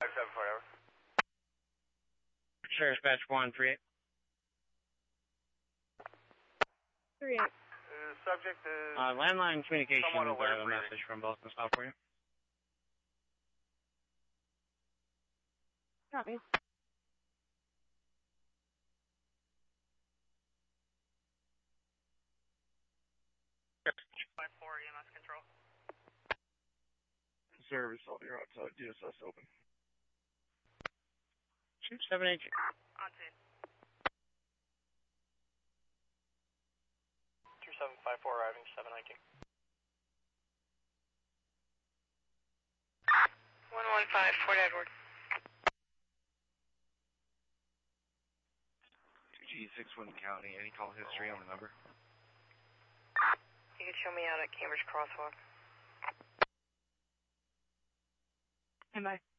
574, over. Sheriff's Batch 138. 38. Subject is... Landline communications, I somewhat alert, have a message from Boston Stop for you. Copy. EMS control. Service, all your outside DSS open. 278. On scene. 2754 arriving, 719. 115, Fort Edward. G61 County, any call history on the number? You can show me out at Cambridge Crosswalk. Bye.